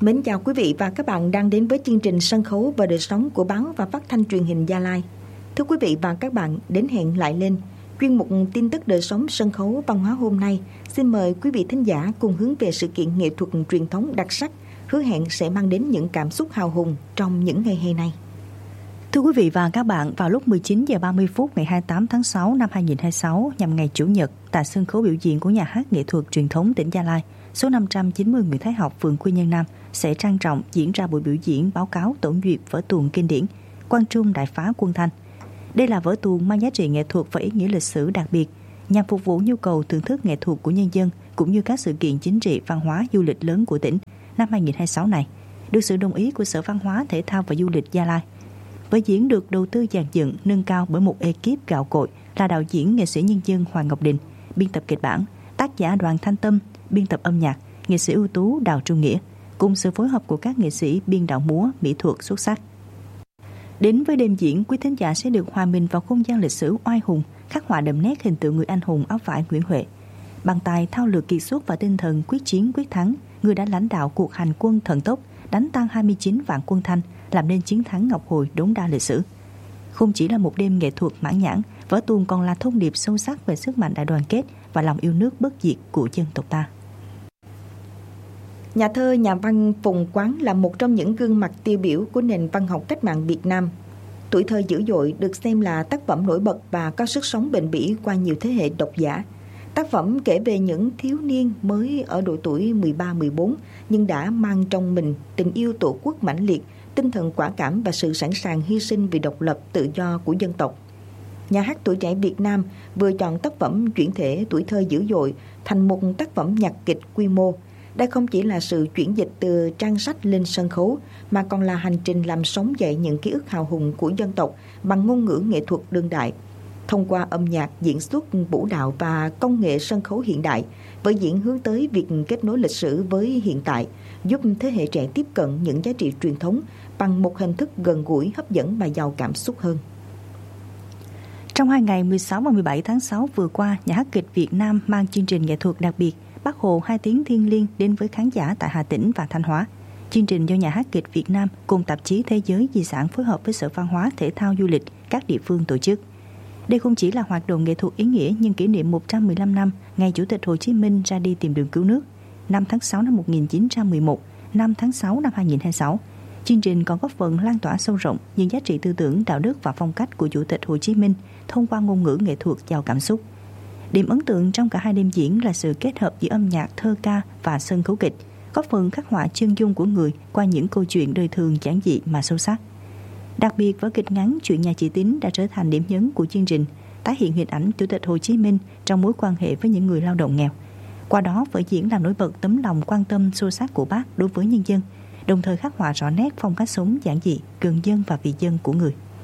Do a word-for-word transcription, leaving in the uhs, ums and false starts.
Mến chào quý vị và các bạn đang đến với chương trình Sân khấu và đời sống của báo và phát thanh truyền hình Gia Lai. Thưa quý vị và các bạn, đến hẹn lại lên chuyên mục tin tức đời sống sân khấu văn hóa hôm nay. Xin mời quý vị thính giả cùng hướng về sự kiện nghệ thuật truyền thống đặc sắc, hứa hẹn sẽ mang đến những cảm xúc hào hùng trong những ngày hè này. Thưa quý vị và các bạn, vào lúc mười chín giờ ba mươi phút ngày hai mươi tám tháng sáu năm hai nghìn không trăm hai mươi sáu, nhằm ngày Chủ nhật, tại sân khấu biểu diễn của Nhà hát nghệ thuật truyền thống tỉnh Gia Lai, số năm trăm chín mươi Nguyễn Thái Học, phường Quy Nhơn Nam sẽ trang trọng diễn ra buổi biểu diễn báo cáo tổng duyệt vở tuồng kinh điển Quang Trung Đại Phá Quân Thanh. Đây là vở tuồng mang giá trị nghệ thuật và ý nghĩa lịch sử đặc biệt, nhằm phục vụ nhu cầu thưởng thức nghệ thuật của nhân dân cũng như các sự kiện chính trị, văn hóa, du lịch lớn của tỉnh năm hai nghìn không trăm hai mươi sáu này, được sự đồng ý của Sở Văn hóa, Thể thao và Du lịch Gia Lai. Vở diễn được đầu tư dàn dựng, nâng cao bởi một ekip gạo cội là đạo diễn nghệ sĩ nhân dân Hoàng Ngọc Đình, biên tập kịch bản, tác giả Đoàn Thanh Tâm, biên tập âm nhạc, nghệ sĩ ưu tú Đào Trung Nghĩa, cùng sự phối hợp của các nghệ sĩ biên đạo múa, mỹ thuật xuất sắc. Đến với đêm diễn, quý thính giả sẽ được hòa mình vào không gian lịch sử oai hùng, khắc họa đậm nét hình tượng người anh hùng áo vải Nguyễn Huệ. Bằng tài thao lược kiệt xuất và tinh thần quyết chiến quyết thắng, người đã lãnh đạo cuộc hành quân thần tốc, đánh tan hai mươi chín vạn quân Thanh, làm nên chiến thắng ngọc hồi đống đa lịch sử. Không chỉ là một đêm nghệ thuật mãn nhãn, vở tuồng còn là thông điệp sâu sắc về sức mạnh đại đoàn kết và lòng yêu nước bất diệt của dân tộc ta. Nhà thơ, nhà văn Phùng Quán là một trong những gương mặt tiêu biểu của nền văn học cách mạng Việt Nam. Tuổi thơ dữ dội được xem là tác phẩm nổi bật và có sức sống bền bỉ qua nhiều thế hệ độc giả. Tác phẩm kể về những thiếu niên mới ở độ tuổi mười ba mười bốn nhưng đã mang trong mình tình yêu tổ quốc mãnh liệt, tinh thần quả cảm và sự sẵn sàng hy sinh vì độc lập tự do của dân tộc. Nhà hát Tuổi Trẻ Việt Nam vừa chọn tác phẩm chuyển thể tuổi thơ dữ dội thành một tác phẩm nhạc kịch quy mô. Đây không chỉ là sự chuyển dịch từ trang sách lên sân khấu, mà còn là hành trình làm sống dậy những ký ức hào hùng của dân tộc bằng ngôn ngữ nghệ thuật đương đại. Thông qua âm nhạc, diễn xuất, vũ đạo và công nghệ sân khấu hiện đại, vở diễn hướng tới việc kết nối lịch sử với hiện tại, giúp thế hệ trẻ tiếp cận những giá trị truyền thống bằng một hình thức gần gũi, hấp dẫn và giàu cảm xúc hơn. Trong hai ngày mười sáu và mười bảy tháng sáu vừa qua, Nhà hát kịch Việt Nam mang chương trình nghệ thuật đặc biệt Bác Hồ hai tiếng thiêng liêng đến với khán giả tại Hà Tĩnh và Thanh Hóa. Chương trình do Nhà hát kịch Việt Nam cùng tạp chí Thế giới Di sản phối hợp với Sở Văn hóa, Thể thao, Du lịch các địa phương tổ chức. Đây không chỉ là hoạt động nghệ thuật ý nghĩa nhưng kỷ niệm một trăm mười lăm năm ngày Chủ tịch Hồ Chí Minh ra đi tìm đường cứu nước, năm tháng sáu năm một nghìn chín trăm mười một, năm tháng sáu năm hai nghìn không trăm hai mươi sáu. Chương trình còn góp phần lan tỏa sâu rộng những giá trị tư tưởng, đạo đức và phong cách của Chủ tịch Hồ Chí Minh thông qua ngôn ngữ nghệ thuật giàu cảm xúc. Điểm ấn tượng trong cả hai đêm diễn là sự kết hợp giữa âm nhạc, thơ ca và sân khấu kịch, góp phần khắc họa chân dung của người qua những câu chuyện đời thường giản dị mà sâu sắc. Đặc biệt, vở kịch ngắn Chuyện Nhà Chị Tín đã trở thành điểm nhấn của chương trình, tái hiện hình ảnh Chủ tịch Hồ Chí Minh trong mối quan hệ với những người lao động nghèo. Qua đó, vở diễn làm nổi bật tấm lòng quan tâm sâu sắc của Bác đối với nhân dân, đồng thời khắc họa rõ nét phong cách sống giản dị, gần dân và vì dân của người.